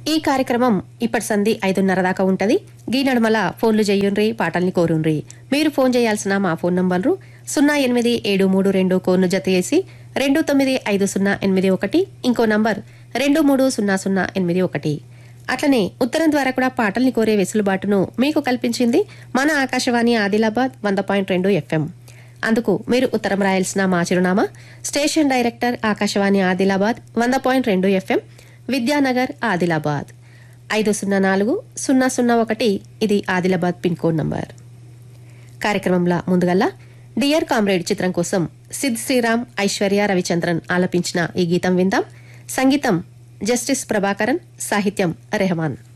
ఈ కార్యక్రమం ఇప్పటి సంధి 5:30 దాకా ఉంటది. గీ నడుమల ఫోన్లు చెయ్యుండ్రి, పాటల్ని కోరుండ్రి. మీరు ఫోన్ చేయాల్సిన మా ఫోన్ నంబర్లు 08732 కోర్ను జత చేసి 295081, ఇంకో నంబర్ 230081. అట్లనే ఉత్తరం ద్వారా కూడా పాటల్ని కోరే వెసులుబాటును మీకు కల్పించింది మన ఆకాశవాణి ఆదిలాబాద్ 100.2 FM. అందుకు మీరు ఉత్తరం రాయాల్సిన మా చిరునామా station director Akashvani Adilabad 100.2 FM, Vidyanagar, Adilabad 504001. ఇది ఆదిలాబాద్ పిన్ కోడ్ నంబర్. కార్యక్రమంలో ముందుగల్లా డియర్ కామ్రేడ్ చిత్రం కోసం సిద్ శ్రీరామ్, ఐశ్వర్య రవిచంద్రన్ ఆలపించిన ఈ గీతం విందాం. సంగీతం జస్టిస్ ప్రభాకరన్, సాహిత్యం రెహమాన్.